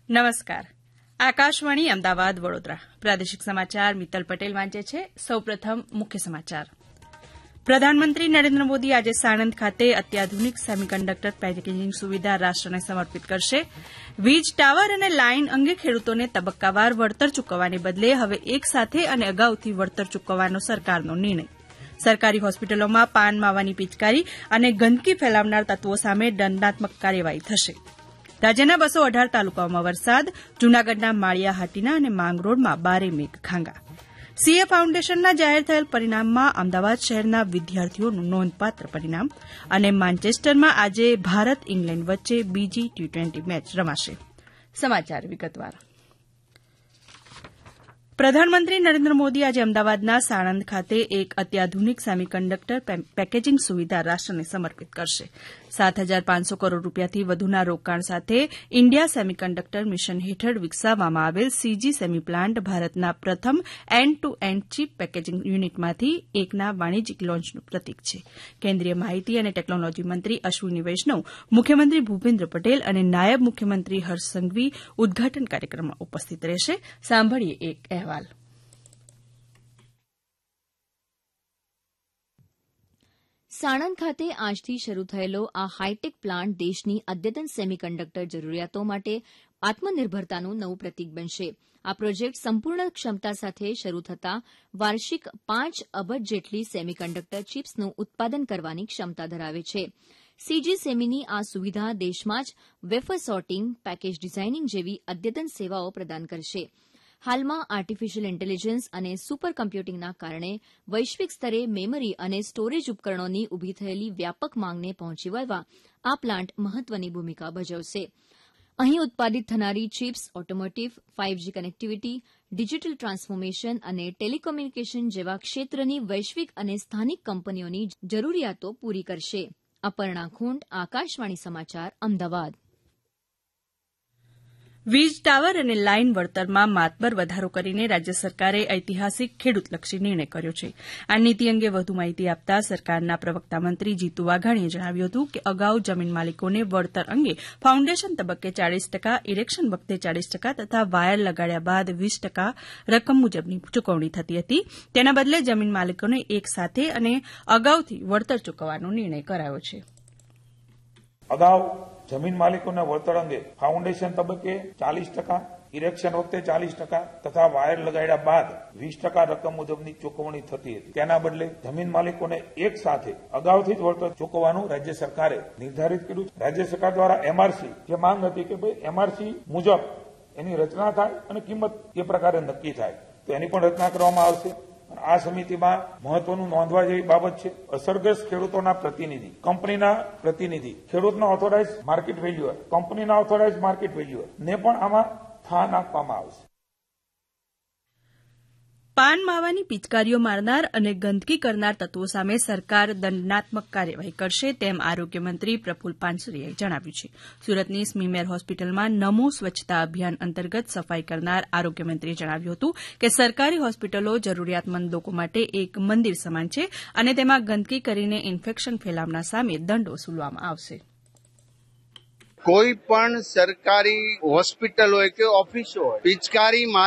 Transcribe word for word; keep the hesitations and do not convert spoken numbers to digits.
નમસ્કાર. આકાશવાણી અમદાવાદ વડોદરા પ્રાદેશિક સમાચાર મિત્તલ પટેલ વાંચે છે. સૌપ્રથમ મુખ્ય સમાચાર. પ્રધાનમંત્રી નરેન્દ્ર મોદી આજે સાણંદ ખાતે અત્યાધુનિક સેમિકન્ડક્ટર પેકેજિંગ સુવિધા રાષ્ટ્રને સમર્પિત કરશે. વીજ ટાવર અને લાઇન અંગે ખેડૂતોને તબક્કાવાર વળતર ચૂકવવાને બદલે હવે એક સાથે અને અગાઉથી વળતર ચૂકવવાનો સરકારનો નિર્ણય. સરકારી હોસ્પિટલોમાં પાન માવાની પિચકારી અને ગંદકી ફેલાવનાર તત્વો સામે દંડાત્મક કાર્યવાહી થશે. રાજ્યના બસો અઢાર તાલુકાઓમાં વરસાદ. જૂનાગઢના માળિયા હાટીના અને માંગરોળમાં બારે મેઘ ખાંગા. સીએ ફાઉન્ડેશનના જાહેર થયેલ પરિણામમાં અમદાવાદ શહેરના વિદ્યાર્થીઓનું નોંધપાત્ર પરિણામ. અને માન્ચેસ્ટરમાં આજે ભારત ઇંગ્લેન્ડ વચ્ચે બીજી ટી ટ્વેન્ટી મેચ રમાશે. સમાચાર વિગતવાર. પ્રધાનમંત્રી નરેન્દ્ર મોદી આજે અમદાવાદના સાણંદ ખાતે એક અત્યાધુનિક સેમિકન્ડક્ટર પેકેજિંગ સુવિધા રાષ્ટ્રને સમર્પિત કરશે. સાત હજાર પાંચસો કરોડ રૂપિયાથી વધુના રોકાણ સાથે ઇન્ડિયા સેમિકન્ડક્ટર મિશન હેઠળ વિકસાવવામાં આવેલ સીજી સેમી પ્લાન્ટ ભારતના પ્રથમ and two and chip packaging યુનિટમાંથી એકના વાણિજ્યિક લોન્ચનું પ્રતીક છે. કેન્દ્રીય માહિતી અને ટેકનોલોજી મંત્રી અશ્વિની વૈષ્ણવ, મુખ્યમંત્રી ભૂપેન્દ્ર પટેલ અને નાયબ મુખ્યમંત્રી હર્ષ સંઘવી ઉદઘાટન કાર્યક્રમમાં ઉપસ્થિત રહેશે. સાંભળીએ એક અહેવાલ. સાણંદ ખાતે આજથી શરૂ થયેલો આ હાઈટેક પ્લાન્ટ દેશની અદ્યતન સેમિકન્ડક્ટર જરૂરિયાતો માટે આત્મનિર્ભરતાનું નવું પ્રતીક બનશે. આ પ્રોજેક્ટ સંપૂર્ણ ક્ષમતા સાથે શરૂ થતાં વાર્ષિક પાંચ અબજ જેટલી સેમિકન્ડક્ટર ચિપ્સનું ઉત્પાદન કરવાની ક્ષમતા ધરાવે છે. સીજી સેમીની આ સુવિધા દેશમાં જ વેફર સોર્ટિંગ, પેકેજ ડિઝાઇનિંગ જેવી અદ્યતન સેવાઓ પ્રદાન કરશે. હાલમાં આર્ટિફિશિયલ ઇન્ટેલિજન્સ અને સુપર કમ્પ્યુટિંગના કારણે વૈશ્વિક સ્તરે મેમરી અને સ્ટોરેજ ઉપકરણોની ઊભી થયેલી વ્યાપક માંગને પહોંચી વળવા આ પ્લાન્ટ મહત્વની ભૂમિકા ભજવશે. અહીં ઉત્પાદિત થનારી chips automotive, five G connectivity, digital transformation અને ટેલિકોમ્યુનિકેશન જેવા ક્ષેત્રની વૈશ્વિક અને સ્થાનિક કંપનીઓની જરૂરિયાતો પૂરી કરશે. અપર્ણા ખૂંટ, આકાશવાણી સમાચાર, અમદાવાદ. વીજ ટાવર અને લાઇન વળતરમાં માતબર વધારો કરીને રાજ્ય સરકારે ઐતિહાસિક ખેડૂતલક્ષી નિર્ણય કર્યો છે. આ નીતિ અંગે વધુ માહિતી આપતા સરકારના પ્રવક્તા મંત્રી જીતુ વાઘાણીએ જણાવ્યું હતું કે અગાઉ જમીન માલિકોને વળતર અંગે ફાઉન્ડેશન તબક્કે ચાળીસ ટકા, ઇરેક્શન વખતે ચાળીસ ટકા તથા વાયર લગાડ્યા બાદ વીસ ટકા રકમ મુજબની ચૂકવણી થતી હતી. તેના બદલે જમીન માલિકોને એક સાથે અને અગાઉથી વળતર ચૂકવવાનો નિર્ણય કરાયો છે. અગાઉ જમીન માલિકોના વળતર અંગે ફાઉન્ડેશન તબક્કે ચાલીસ ટકા, ઇરેક્શન વખતે ચાલીસ ટકા તથા વાયર લગાડ્યા બાદ વીસ ટકા રકમ મુજબની ચૂકવણી થતી હતી. તેના બદલે જમીન માલિકોને એક સાથે અગાઉથી જ વળતર ચૂકવવાનું રાજ્ય સરકારે નિર્ધારિત કર્યું. રાજ્ય સરકાર દ્વારા એમઆરસી જે માંગ હતી કે ભાઈ એમઆરસી મુજબ એની રચના થાય અને કિંમત એ પ્રકારે નક્કી થાય, તો એની પણ રચના કરવામાં આવશે. આ સમિતિમાં મહત્વનું નોંધવા જેવી બાબત છે, અસરગ્રસ્ત ખેડૂતોના પ્રતિનિધિ, કંપનીના પ્રતિનિધિ, ખેડૂતના ઓથોરાઇઝ માર્કેટ વેલ્યુઅર, કંપનીના ઓથોરાઇઝ માર્કેટ વેલ્યુઅર ને પણ આમાં સ્થાન આપવામાં આવશે. પાન માવાની પિચકારીઓ મારનાર અને ગંદકી કરનાર તત્વો સામે સરકાર દંડાત્મક કાર્યવાહી કરશે, તેમ આરોગ્યમંત્રી પ્રફુલ પાનસરિયાએ જણાવ્યું છે. સુરતની સ્મીમેર હોસ્પિટલમાં નમો સ્વચ્છતા અભિયાન અંતર્ગત સફાઈ કરનાર આરોગ્યમંત્રીએ જણાવ્યું હતું કે સરકારી હોસ્પિટલો જરૂરિયાતમંદ લોકો માટે એક મંદિર સમાન છે અને તેમાં ગંદકી કરીને ઇન્ફેક્શન ફેલાવનાર સામે દંડ વસૂલવામાં આવશે. કોઈ પણ સરકારી હોસ્પિટલ હોય કે ઓફિસ હોય, પિચકારી